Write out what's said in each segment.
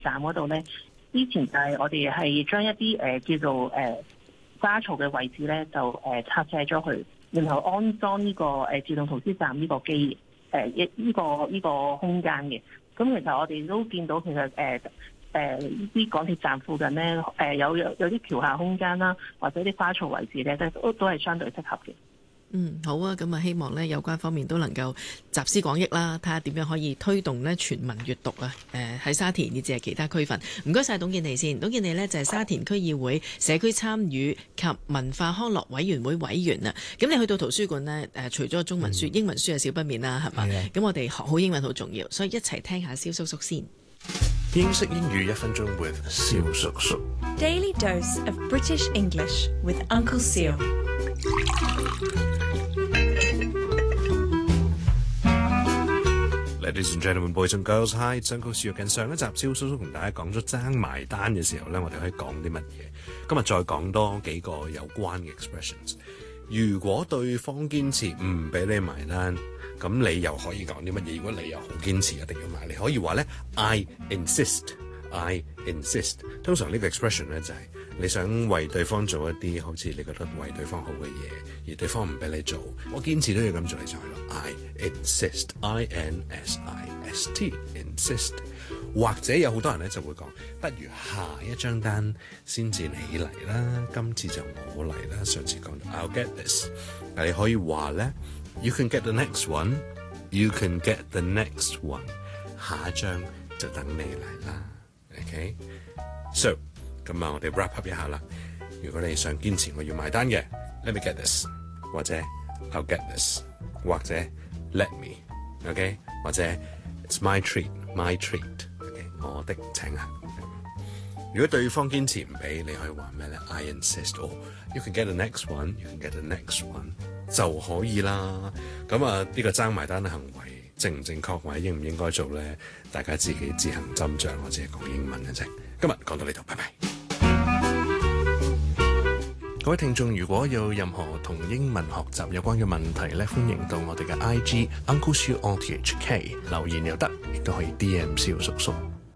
站嗰度咧，之前就係我哋係將一啲叫做花槽嘅位置咧，就拆卸咗佢，然後安裝呢個自動圖書站呢個機呢個空間嘅。咁其實我哋都見到其實呢啲港鐵站附近咧有啲橋下空間啦，或者啲花槽位置咧都係相對適合嘅。 好啊，咁啊希望呢有關方面都能夠集思廣益啦，睇下點樣可以推動呢全民閱讀啊！喺沙田以至係其他區份。唔該晒董建妮先，董建妮呢就係沙田區議會社區參與及文化康樂委員會委員啊。咁你去到圖書館呢，除咗中文書、英文書係少不免啦，係嘛？咁我哋學好英文好重要，所以一齊聽下蕭叔叔先。 英式英語1分鐘 with 蕭叔叔。 Daily dose of British English with Uncle Seal。 Ladies and gentlemen, boys and girls, hi, it's Uncle Seal。近上一集蕭叔叔同大家講咗爭埋單嘅時候呢，我哋可以講啲乜嘢？今日再講多幾個有關嘅 expressions。如果對方堅持唔俾你埋單，咁你又可以講啲乜嘢？如果你又好堅持一定要買，你可以話呢 I insist。I insist。通常呢個 expression 呢，就係你想為對方做一啲好似你覺得為對方好嘅嘢，而對方唔俾你做，我堅持都要咁做，你就係咯 I insist。I-N-S-I-S-T insist。或者有好多人呢就會講，不如下一張單先至你嚟啦，今次就我嚟啦。上次講到 I'll get this， 但你可以話呢 You can get the next one。 You can get the next one。 下一張就等你嚟啦。OK， so 咁啊，我哋 wrap up 一下啦。如果你想堅持我要埋單嘅 ，Let me get this， 或者 I'll get this， 或者 Let me，OK， 或者 It's my treat，my treat，OK， 我的請客。如果對方堅持唔俾，你可以話咩咧 ？I insist， or you can get the next one，you can get the next one 就可以啦。咁啊，呢個爭埋單嘅行為正唔正確或者應唔應該做咧？大家自己自行斟酌，我只係講英文嘅啫。今日講到呢度，拜拜。各位聽眾，如果有任何同英文學習有關嘅問題咧，歡迎到我哋嘅 IG Uncle Seal RTHK 留言又得，亦都可以 DM 蕭叔叔。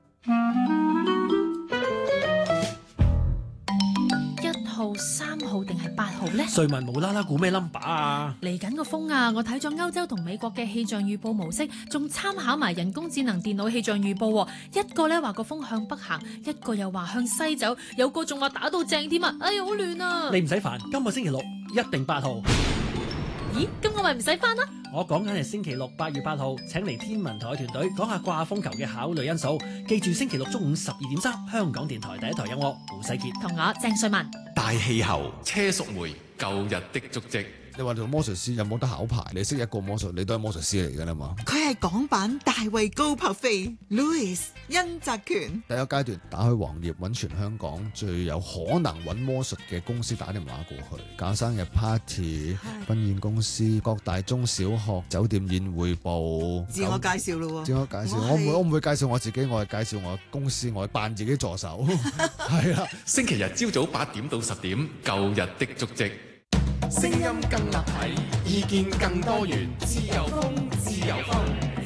3號定係8號呢？ 瑞文無啦啦估咩 number 啊？ 嚟緊個風啊！我睇咗歐洲同美國嘅氣象預報模式，仲參考埋人工智能電腦氣象預報。一個咧話個風向北行，一個又話向西走，有個仲話打到正添啊！哎呀，好亂啊！ 你唔使煩，今個星期六一定8號。 咦？咁我咪唔使返啦？ 我講緊係星期六8月8號，請嚟天文台團隊講下掛風球嘅考慮因素。記住星期六中午12.3，香港電台第一台有我胡世傑同我鄭瑞文。 大氣候，車淑梅，舊日的足跡。 你話做魔術師有冇得考牌？你識一個魔術，你都係魔術師嚟㗎啦嘛。 佢係港版大衛高柏飛 Louis 殷澤權。 第一階段打開黃頁揾全香港最有可能揾魔術嘅公司打電話過去，搞生日 party、婚宴公司、各大中小學、酒店宴會部。 自我介紹咯喎。 自我介紹，我唔會介紹我自己，我係介紹我公司，我係扮自己助手。係啦， 星期日朝早8點到10點，舊日的足跡。聲音更立體，意見更多元，自由風，自由風。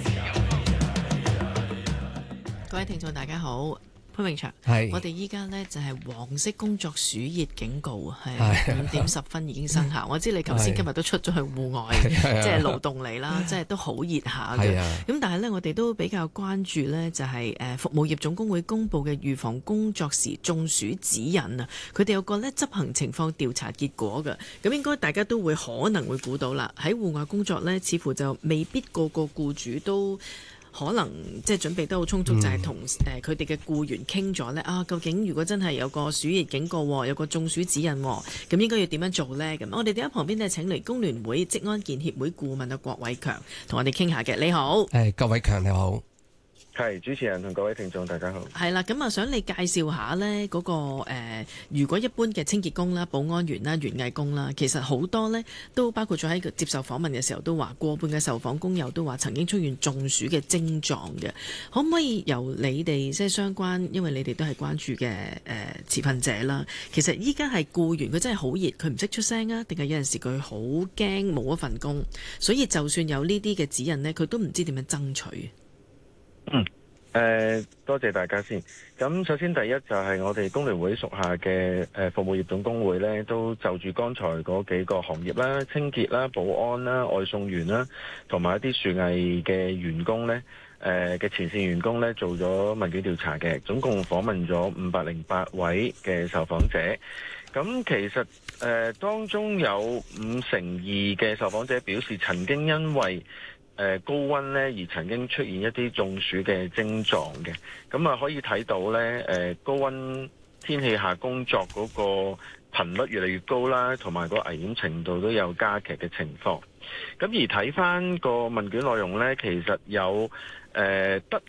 各位聽眾大家好，潘永祥，我哋依家呢就係黃色工作暑熱警告，係5點10分已經生效。我知你頭先今日都出咗去戶外，即係勞動嚟啦，即係都好熱下嘅。咁但係呢，我哋都比較關注呢，就係服務業總工會公布嘅預防工作時中暑指引啊。佢哋有個呢執行情況調查結果嘅，咁應該大家都可能會估到啦。喺戶外工作呢，似乎就未必個個僱主都可能即係準備得好充足，就係同佢哋嘅僱員傾咗呢啊，究竟如果真係有個暑熱警告，有個中暑指引，咁應該要點樣做呢？咁我哋喺旁邊呢請嚟工聯會職安健協會顧問郭偉強同我哋傾下嘅。你好， 郭偉強你好。 係主持人同各位聽眾大家好。 係啦，咁啊想你介紹下呢嗰個如果一般嘅清潔工啦、保安員啦、園藝工啦，其實好多呢都包括咗喺接受訪問嘅時候都話，過半嘅受訪工友都話曾經出現中暑嘅症狀嘅。可唔可以由你哋即係相關，因為你哋都係關注嘅持份者啦。其實依家係僱員佢真係好熱，佢唔識出聲啊，定係有陣時佢好驚冇一份工，所以就算有呢啲嘅指引呢，佢都唔知點樣爭取。 多謝大家先。咁首先第一就係我哋工聯會屬下嘅服務業總工會呢，都就住剛才嗰幾個行業啦、清潔啦、保安啦、外送員啦，同埋一啲樹藝嘅員工呢，嘅前線員工呢，做咗問卷調查嘅，總共訪問咗508位嘅受訪者。咁其實當中有52%嘅受訪者表示曾經因為高溫咧而曾經出現一啲中暑嘅症狀嘅，咁啊可以睇到咧高溫天氣下工作嗰個頻率越嚟越高啦，同埋個危險程度都有加劇嘅情況。咁而睇翻個問卷內容咧，其實有得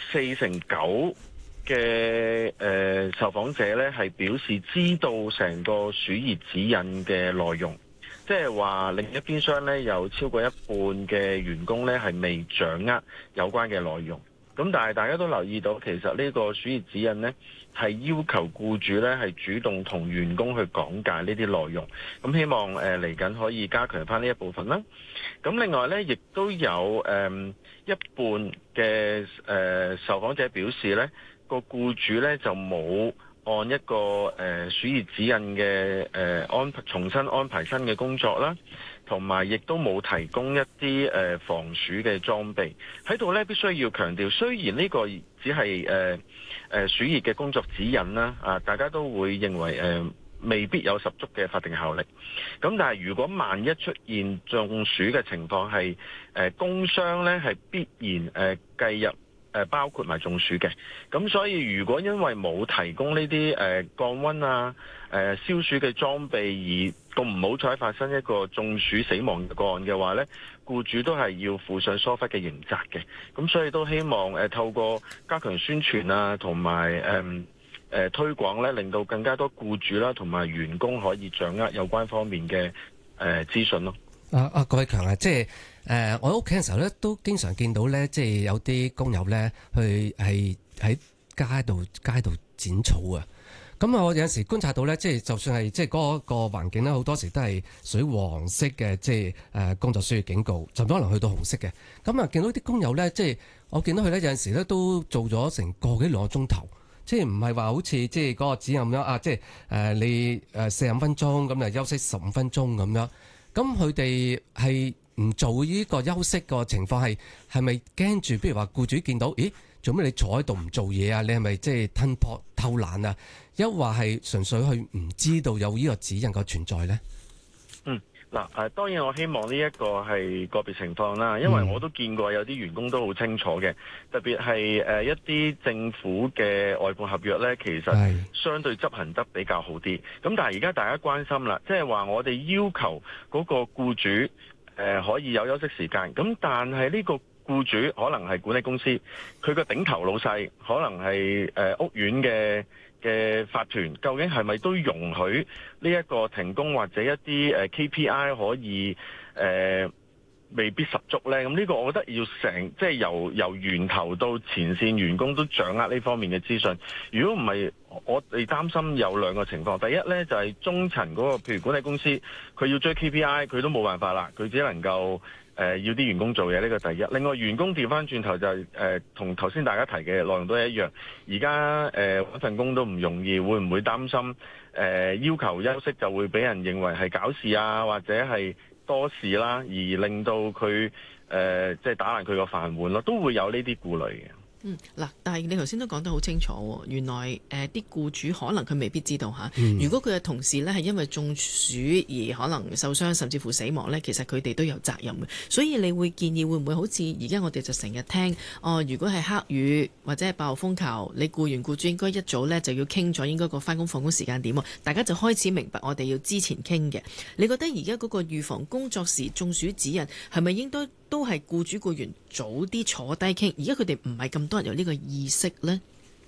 49%嘅受訪者咧係表示知道成個暑熱指引嘅內容。即係話另一邊廂咧，有超過一半嘅員工咧係未掌握有關嘅內容。咁但係大家都留意到，其實呢個暑熱指引呢係要求僱主咧係主動同員工去講解呢啲內容。咁希望嚟緊可以加強翻呢一部分啦。咁另外咧，亦都有一半嘅受訪者表示咧，個僱主咧就冇按一個暑熱指引嘅重新安排新嘅工作啦，同埋亦都冇提供一啲防暑嘅裝備喺度咧。必須要強調，雖然呢個只係暑熱嘅工作指引啦，大家都會認為未必有十足嘅法定效力。咁但係如果萬一出現中暑嘅情況，係工傷咧係必然計入。包括埋中暑嘅，咁所以如果因為冇提供呢啲降溫啊、消暑嘅裝備而咁唔好彩發生一個中暑死亡個案嘅話呢，僱主都係要負上疏忽嘅刑責嘅。咁所以都希望透過加強宣傳啊，同埋推廣呢，令到更加多僱主啦同埋員工可以掌握有關方面嘅資訊咯。 郭偉強啊，即係我喺屋企嘅時候咧，都經常見到咧，即係有啲工友咧，去係喺街度剪草啊。咁我有陣時觀察到咧，即係就算係即係嗰個環境咧，好多時都係屬於黃色嘅，即係工作需要警告，甚至可能去到紅色嘅。咁啊，見到啲工友咧，即係我見到佢咧，有陣時咧都做咗成個幾兩個鐘頭，即係唔係話好似即係嗰個指引咁樣啊，即係你45分鐘咁就休息15分鐘咁樣。咁佢哋係唔做呢個休息個情況係咪驚住？譬如話僱主見到，咦，做咩你坐喺度唔做嘢啊？你係咪即係吞泡偷懶啊？抑或係純粹佢唔知道有呢個指引個存在呢？ 當然我希望呢一個係個別情況啦，因為我都見過有啲員工都好清楚嘅，特別係一啲政府嘅外判合約呢，其實相對執行得比較好啲。咁但係而家大家關心啦，即係話我哋要求嗰個僱主可以有休息時間，咁但係呢個僱主可能係管理公司，佢個頂頭老細可能係屋苑嘅法團，究竟係咪都容許呢一個停工或者一啲KPI 可以未必十足呢？咁呢個我覺得要即係由源頭到前線員工都掌握呢方面嘅資訊。如果唔係，我哋擔心有兩個情況。第一呢，就係中層嗰個，譬如管理公司，佢要追 KPI，佢都冇辦法啦，佢只能夠要啲員工做嘢，呢個第一。另外員工調翻轉頭就係同頭先大家提嘅內容都係一樣。而家揾份工都唔容易，會唔會擔心要求休息就會俾人認為係搞事啊，或者係多事啦，而令到佢即係打爛佢個飯碗咯，都會有呢啲顧慮嘅。 但係你頭先都講得好清楚，原來啲僱主可能佢未必知道嚇。如果佢嘅同事呢係因為中暑而可能受傷，甚至乎死亡呢，其實佢哋都有責任嘅。所以你會建議會唔會好似而家我哋就成日聽如果係黑雨或者係暴風球，你僱員僱主應該一早呢就要傾咗應該個返工放工時間點，大家就開始明白我哋要之前傾嘅。你覺得而家嗰個預防工作時中暑指引係咪應該都係僱主僱員早啲坐低傾？而家佢哋唔係咁多人有呢個意識呢？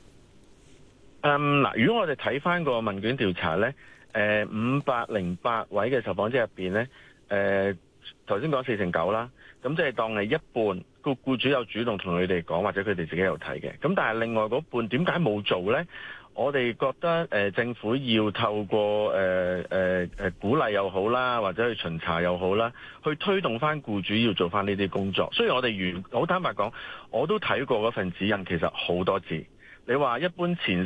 如果我哋睇翻個問卷調查呢，508位嘅受訪者入邊呢，頭先講49%啦，咁即係當係一半個僱主有主動同佢哋講，或者佢哋自己有睇嘅。咁但係另外嗰半點解冇做呢？ 我哋覺得政府要透過鼓勵又好啦，或者去巡查又好啦，去推動翻僱主要做翻呢啲工作。雖然我哋好坦白講，我都睇過嗰份指引，其實好多字。你話一般前